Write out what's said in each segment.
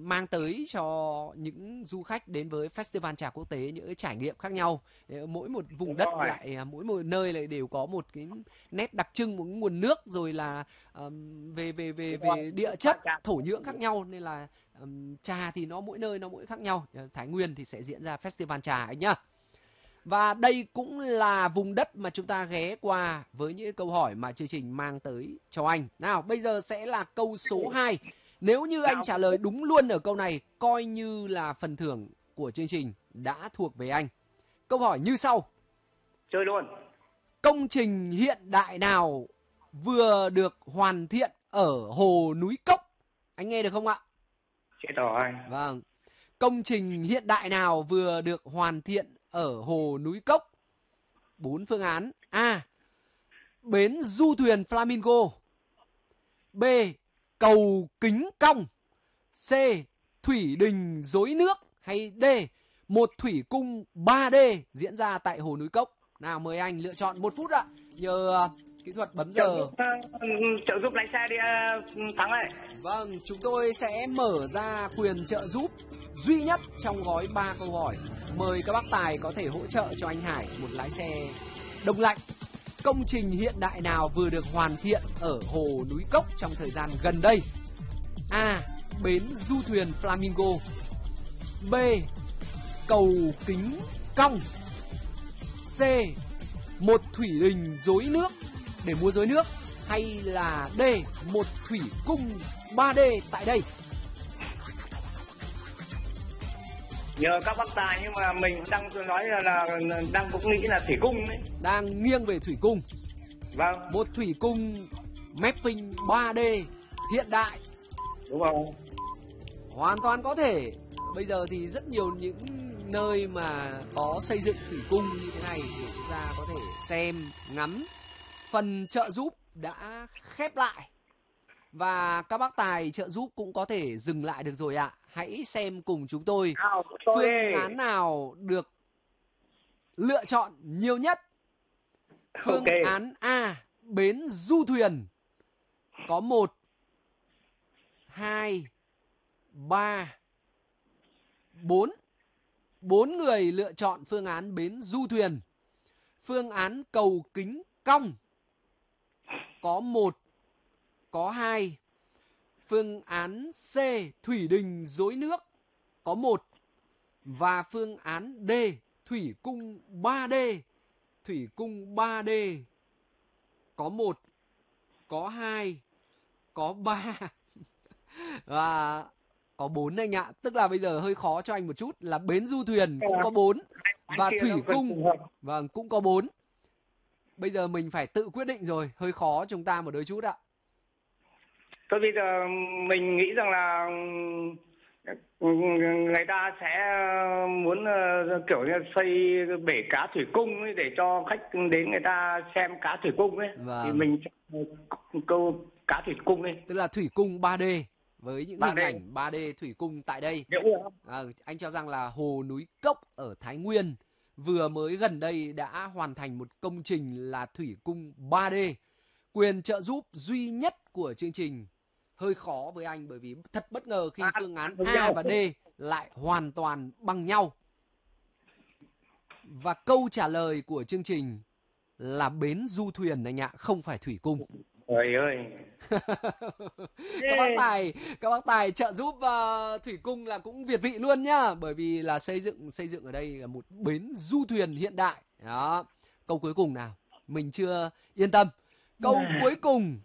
mang tới cho những du khách đến với Festival Trà Quốc tế những cái trải nghiệm khác nhau. Mỗi một vùng đất lại, mỗi một nơi lại đều có một cái nét đặc trưng, một nguồn nước, rồi là về địa chất, thổ nhưỡng khác nhau, nên là trà thì nó mỗi nơi nó mỗi khác nhau. Thái Nguyên thì sẽ diễn ra Festival Trà anh nhá. Và đây cũng là vùng đất mà chúng ta ghé qua với những câu hỏi mà chương trình mang tới cho anh. Nào, bây giờ sẽ là câu số 2. Nếu như anh trả lời đúng luôn ở câu này, coi như là phần thưởng của chương trình đã thuộc về anh. Câu hỏi như sau. Chơi luôn. Công trình hiện đại nào vừa được hoàn thiện ở Hồ Núi Cốc? Anh nghe được không ạ? Chết rồi. Vâng. Công trình hiện đại nào vừa được hoàn thiện ở Hồ Núi Cốc? 4 phương án. A. Bến du thuyền Flamingo. B. Cầu Kính Cong. C. Thủy đình rối nước. Hay D. Một thủy cung 3D diễn ra tại Hồ Núi Cốc. Nào, mời anh lựa chọn 1 phút ạ. Nhờ kỹ thuật bấm giờ. Trợ giúp lái xe đi Thắng ơi. Vâng, chúng tôi sẽ mở ra quyền trợ giúp duy nhất trong gói 3 câu hỏi. Mời các bác tài có thể hỗ trợ cho anh Hải, một lái xe đông lạnh. Công trình hiện đại nào vừa được hoàn thiện ở Hồ Núi Cốc trong thời gian gần đây? A. Bến du thuyền Flamingo. B. Cầu Kính Cong. C. Một thủy đình rối nước để mua rối nước. Hay là D. Một thủy cung 3D tại đây? Nhờ các bác tài nhưng mà mình đang nói là đang cũng nghĩ là thủy cung đấy. Đang nghiêng về thủy cung. Vâng. Một thủy cung mapping 3D hiện đại. Đúng không? Hoàn toàn có thể. Bây giờ thì rất nhiều những nơi mà có xây dựng thủy cung như thế này để chúng ta có thể xem, ngắm. Phần trợ giúp đã khép lại. Và các bác tài trợ giúp cũng có thể dừng lại được rồi ạ. Hãy xem cùng chúng tôi phương án nào được lựa chọn nhiều nhất. Phương án A. Bến du thuyền. Có 1, 2, 3, 4. 4 người lựa chọn phương án bến du thuyền. Phương án cầu Kính Cong. Có 1, có 2. Phương án C. Thủy đình rối nước. Có 1. Và phương án D. Thủy cung 3D. Thủy cung 3D. Có 1, có 2, có 3 và có 4 anh ạ. Tức là bây giờ hơi khó cho anh một chút, là bến du thuyền cũng có 4 và thủy cung vâng cũng có 4. Bây giờ mình phải tự quyết định rồi, hơi khó chúng ta một đôi chút ạ. Thôi bây giờ mình nghĩ rằng là người ta sẽ muốn kiểu như xây bể cá thủy cung ấy để cho khách đến người ta xem cá thủy cung ấy. Vâng. Thì mình câu cá thủy cung ấy. Tức là thủy cung 3D với những hình ảnh 3D thủy cung tại đây. Anh cho rằng là Hồ Núi Cốc ở Thái Nguyên vừa mới gần đây đã hoàn thành một công trình là thủy cung 3D. Quyền trợ giúp duy nhất của chương trình hơi khó với anh bởi vì thật bất ngờ khi phương án A và D lại hoàn toàn bằng nhau. Và câu trả lời của chương trình là bến du thuyền anh ạ, không phải thủy cung. Trời ơi. Các bác tài trợ giúp thủy cung là cũng việt vị luôn nhá, bởi vì là xây dựng ở đây là một bến du thuyền hiện đại. Đó. Câu cuối cùng nào, mình chưa yên tâm. Câu cuối cùng.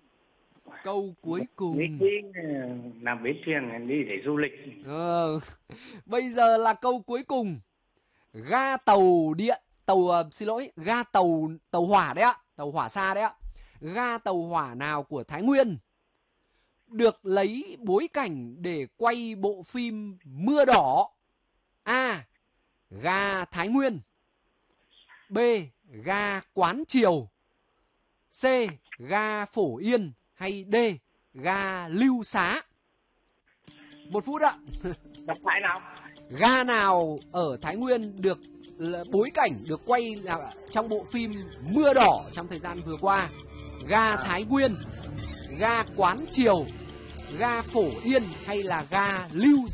Làm bến thuyền đi để du lịch. Bây giờ là câu cuối cùng. Ga tàu điện, ga tàu hỏa đấy ạ, tàu hỏa xa đấy ạ. Ga tàu hỏa nào của Thái Nguyên được lấy bối cảnh để quay bộ phim Mưa Đỏ? A. Ga Thái Nguyên. B. Ga Quán Triều. C. Ga Phổ Yên. Hay D. Ga Lưu Xá. 1 phút ạ. Đọc lại nào. Ga nào ở Thái Nguyên được bối cảnh được quay trong bộ phim Mưa Đỏ trong thời gian vừa qua? Ga Thái Nguyên, ga Quán Triều, ga Phổ Yên hay là ga Lưu